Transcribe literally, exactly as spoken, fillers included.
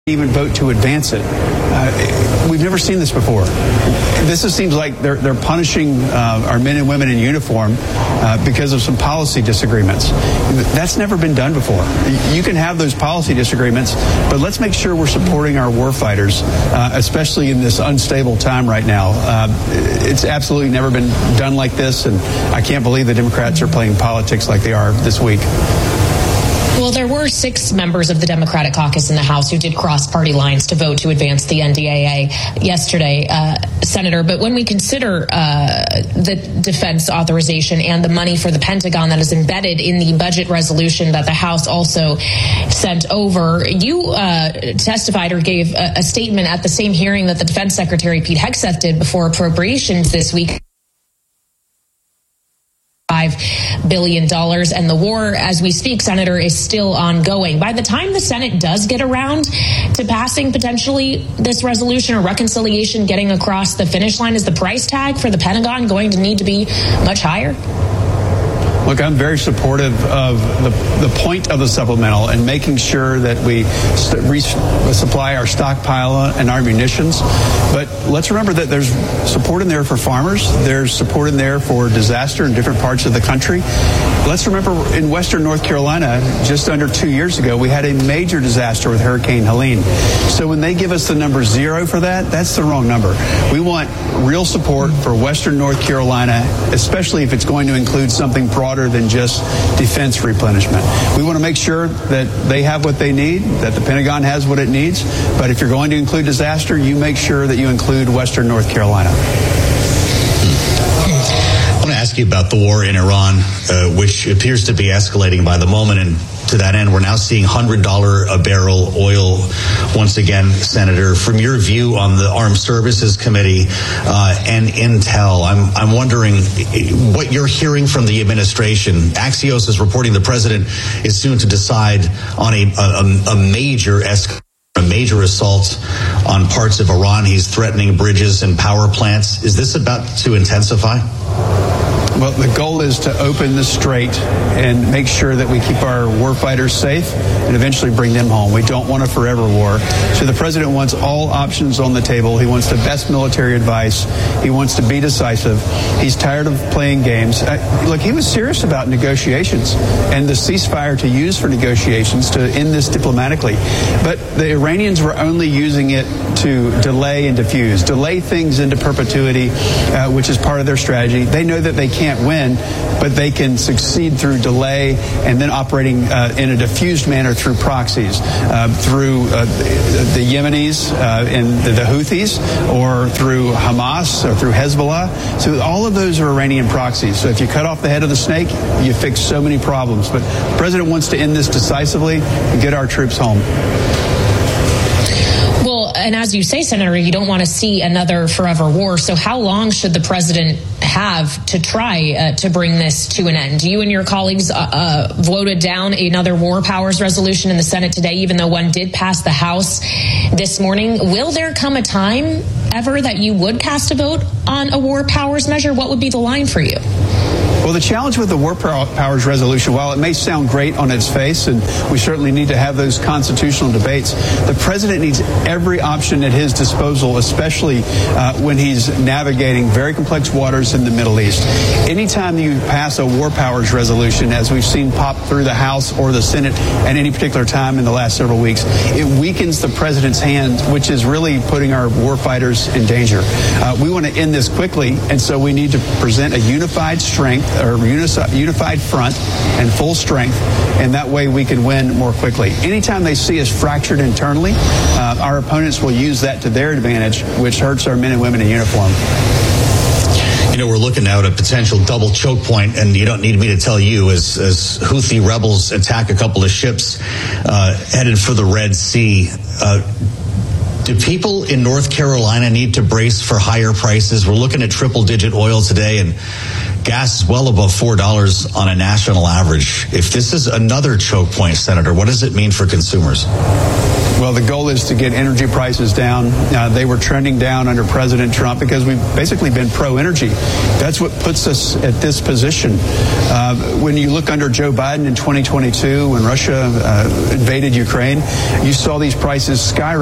even vote to advance it. Uh, we've never seen this before. This is, seems like they're, they're punishing uh, our men and women in uniform uh, because of some policy disagreements. That's never been done before. You can have those policy disagreements, but let's make sure we're supporting our warfighters, uh, especially in this unstable time right now. Uh, it's absolutely never been done like this, and I can't believe the Democrats are playing politics like they are this week. Well, there were six members of the Democratic caucus in the House who did cross party lines to vote to advance the N D A A yesterday, uh, Senator. But when we consider uh, the defense authorization and the money for the Pentagon that is embedded in the budget resolution that the House also sent over, you uh, testified or gave a, a statement at the same hearing that the Defense Secretary Pete Hegseth did before appropriations this week. five billion dollars, and the war, as we speak, Senator, is still ongoing. By the time the Senate does get around to passing potentially this resolution or reconciliation getting across the finish line, is the price tag for the Pentagon going to need to be much higher? Look, I'm very supportive of the, the point of the supplemental and making sure that we st- resupply our stockpile and our munitions. But let's remember that there's support in there for farmers. There's support in there for disaster in different parts of the country. Let's remember in western North Carolina, just under two years ago, we had a major disaster with Hurricane Helene. So when they give us the number zero for that, that's the wrong number. We want real support for western North Carolina, especially if it's going to include something broader than just defense replenishment. We want to make sure that they have what they need, that the Pentagon has what it needs. But if you're going to include disaster, you make sure that you include western North Carolina. I want to ask you about the war in Iran, uh, which appears to be escalating by the moment. And to that end, we're now seeing one hundred dollars a barrel oil once again, Senator. From your view on the Armed Services Committee uh, and Intel, I'm, I'm wondering what you're hearing from the administration. Axios is reporting the president is soon to decide on a, a, a major escalation. A major assault on parts of Iran. He's threatening bridges and power plants. Is this about to intensify? Well, the goal is to open the strait and make sure that we keep our warfighters safe and eventually bring them home. We don't want a forever war. So the president wants all options on the table. He wants the best military advice. He wants to be decisive. He's tired of playing games. Uh, look, he was serious about negotiations and the ceasefire to use for negotiations to end this diplomatically. But the Iranians were only using it to delay and diffuse, delay things into perpetuity, uh, which is part of their strategy. They know that they can't win, but they can succeed through delay and then operating uh, in a diffused manner through proxies, uh, through uh, the, the Yemenis uh, and the, the Houthis, or through Hamas or through Hezbollah. So all of those are Iranian proxies. So if you cut off the head of the snake, you fix so many problems. But the president wants to end this decisively and get our troops home. Well, and as you say, Senator, you don't want to see another forever war. So how long should the president have to try uh, to bring this to an end? You and your colleagues uh, uh, voted down another war powers resolution in the Senate today, even though one did pass the House this morning. Will there come a time ever that you would cast a vote on a war powers measure? What would be the line for you? Well, the challenge with the War Powers Resolution, while it may sound great on its face, and we certainly need to have those constitutional debates, the president needs every option at his disposal, especially uh, when he's navigating very complex waters in the Middle East. Anytime you pass a War Powers Resolution, as we've seen pop through the House or the Senate at any particular time in the last several weeks, it weakens the president's hand, which is really putting our war fighters in danger. Uh, we want to end this quickly, and so we need to present a unified strength, or unified front and full strength, and that way we can win more quickly. Anytime they see us fractured internally, uh, our opponents will use that to their advantage, which hurts our men and women in uniform. You know, we're looking now at a potential double choke point, and you don't need me to tell you, as, as Houthi rebels attack a couple of ships uh, headed for the Red Sea. Uh, Do people in North Carolina need to brace for higher prices? We're looking at triple-digit oil today, and gas is well above four dollars on a national average. If this is another choke point, Senator, what does it mean for consumers? Well, the goal is to get energy prices down. Uh, they were trending down under President Trump because we've basically been pro-energy. That's what puts us at this position. Uh, when you look under Joe Biden in twenty twenty-two, when Russia uh, invaded Ukraine, you saw these prices skyrocket.